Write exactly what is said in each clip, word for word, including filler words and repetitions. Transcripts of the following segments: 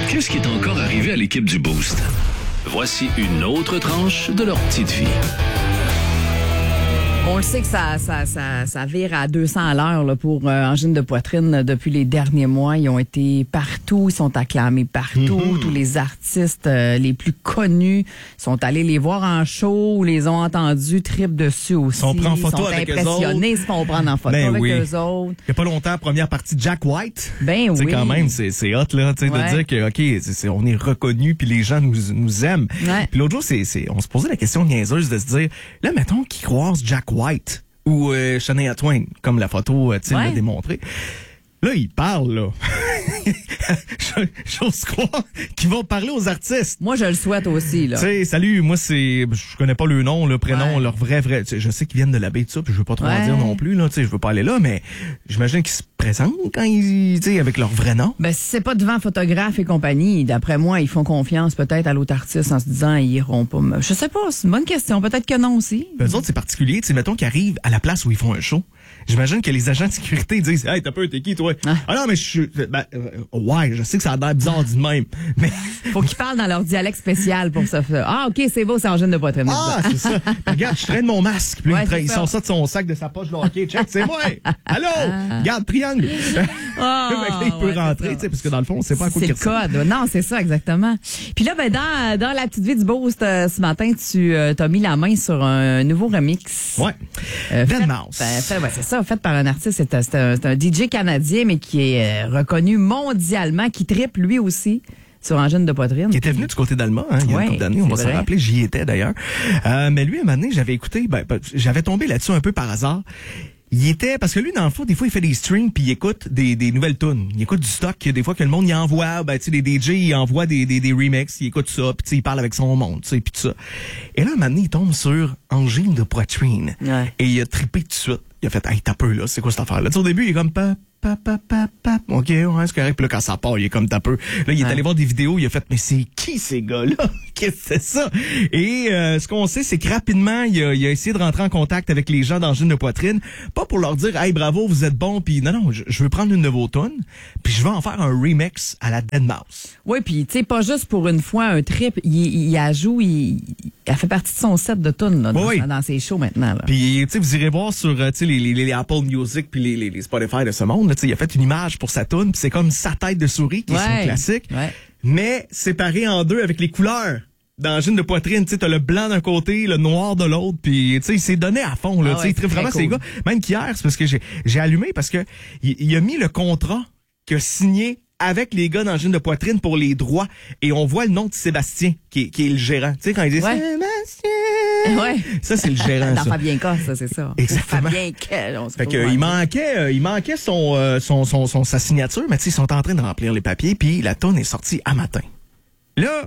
Qu'est-ce qui est encore arrivé à l'équipe du Boost? Voici une autre tranche de leur petite vie. On le sait que ça, ça, ça, ça vire à deux cents à l'heure là, pour euh, angine de poitrine depuis les derniers mois. Ils ont été partout, ils sont acclamés partout. Mm-hmm. Tous les artistes euh, les plus connus sont allés les voir en show ou les ont entendus, trip dessus aussi. On prend en photo sont avec impressionnés, eux se font prendre en photo ben avec oui. eux autres. Il n'y a pas longtemps, première partie de Jack White. Ben t'sais, oui. quand même, c'est, c'est hot là, ouais. de dire que ok, c'est, c'est, on est reconnu puis les gens nous, nous aiment. Ouais. Puis l'autre jour, c'est, c'est, on se posait la question niaiseuse de se dire, là, mettons qu'ils croisent Jack White ou euh, Shania Twain, comme la photo euh, ouais. l'a démontré. Là, ils parlent, là. J'ose croire qu'ils vont parler aux artistes. Moi, je le souhaite aussi, là. Tu sais, salut, moi, c'est, je connais pas le nom, le prénom, ouais. leur vrai, vrai, je sais qu'ils viennent de la baie de ça, puis je veux pas trop ouais. en dire non plus, là, tu sais, je veux pas aller là, mais j'imagine qu'ils se présentent quand ils, tu sais, avec leur vrai nom. Ben, si c'est pas devant photographe et compagnie, d'après moi, ils font confiance peut-être à l'autre artiste en se disant, ils iront pas. Je sais pas, c'est une bonne question, peut-être que non aussi. Ben, eux autres, c'est particulier, tu sais, mettons qu'ils arrivent à la place où ils font un show. J'imagine que les agents de sécurité disent, hey, t'as peur, t'es qui, toi? Ah, ah non, mais je suis, ben, euh, ouais, je sais que ça a l'air bizarre du même, mais. Faut qu'ils parlent dans leur dialecte spécial pour ça. Ah, ok, c'est beau, c'est en gêne de poitrine. Ah, c'est ça. Regarde, je traîne mon masque, puis ouais, il, tra- il sort ça de son sac de sa poche de hockey. Check, c'est moi! Allô? Regarde, triangle! Oh, il peut ouais, rentrer, tu sais, parce que dans le fond, on sait pas à quoi c'est qu'il le code. Non, c'est ça, exactement. Puis là, ben, dans, dans la petite vie du Boost, euh, ce matin, tu euh, as mis la main sur un nouveau remix. Ouais. Euh, dead mouse. Ben, fait, ouais, c'est ça, fait par un artiste. C'est un, c'est un, c'est un D J canadien, mais qui est euh, reconnu mondialement, qui trippe lui aussi sur angine de poitrine. Qui était venu du côté d'Allemand, hein, il y a ouais, une couple d'années, on va s'en rappeler, j'y étais d'ailleurs. Euh, mais lui, à un moment donné, j'avais écouté, ben, ben, j'avais tombé là-dessus un peu par hasard. Il était, parce que lui, dans le fond, des fois, il fait des streams puis il écoute des, des nouvelles tunes. Il écoute du stock. Des fois que le monde y envoie, ben, tu sais, les D J, il envoie des, des, des remixes, il écoute ça, puis tu sais, il parle avec son monde, tu sais, puis tout ça. Et là, un moment donné, il tombe sur angine de poitrine. Ouais. Et il a trippé tout de suite. Il a fait, hey, t'as peu, là, c'est quoi cette affaire-là? Tu sais, au début, il est comme, pa, pa, pa, pa, pa. OK, ouais, c'est correct. Puis là, quand ça part, il est comme, t'as peu. Là, il est ouais. allé voir des vidéos, il a fait, mais c'est qui ces gars-là? Qu'est-ce que c'est ça? Et euh, ce qu'on sait, c'est que rapidement, il a, il a essayé de rentrer en contact avec les gens d'angine de poitrine. Pas pour leur dire, hey, bravo, vous êtes bons. Puis non, non, je, je veux prendre une de vos tunes. Puis je vais en faire un remix à la dead mouse. Oui, puis tu sais, pas juste pour une fois un trip. Il, il ajoute, il, il fait partie de son set de tunes là, dans, oui. dans ses shows maintenant. Là. Puis tu sais, vous irez voir sur tu sais les, les, les Apple Music puis les, les, les Spotify de ce monde. Tu sais, il a fait une image pour sa tune. Puis c'est comme sa tête de souris qui ouais. est son classique, ouais. mais séparé en deux avec les couleurs. D'angine de poitrine, tu sais, t'as le blanc d'un côté, le noir de l'autre, puis tu sais, il s'est donné à fond, là, ah tu sais, ouais, il tripe vraiment cool. Ces gars. Même qu'hier, c'est parce que j'ai, j'ai allumé parce que il, il a mis le contrat qu'il a signé avec les gars d'angine de poitrine pour les droits, et on voit le nom de Sébastien, qui est, qui est le gérant. Tu sais, quand il dit ouais. Sébastien, ouais. ça c'est le gérant. Dans ça. Fabien K, ça c'est ça. Exactement. Fabien K, on se fait que il manquait, euh, il manquait son, euh, son, son, son, sa signature, mais tu sais, ils sont en train de remplir les papiers, puis la tonne est sortie à matin. Là.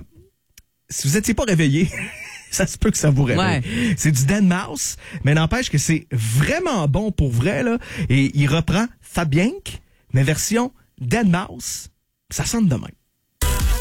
Si vous étiez pas réveillé, ça se peut que ça vous réveille. Ouais. C'est du dead mouse, mais n'empêche que c'est vraiment bon pour vrai, là. Et il reprend Fabien, mais version dead mouse. Ça sonne de même.